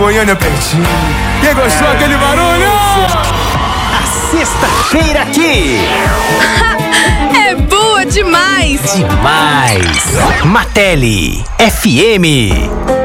Goiânia pertinho. Quem gostou aquele barulho? A sexta-feira aqui é boa demais! Demais! Matele FM.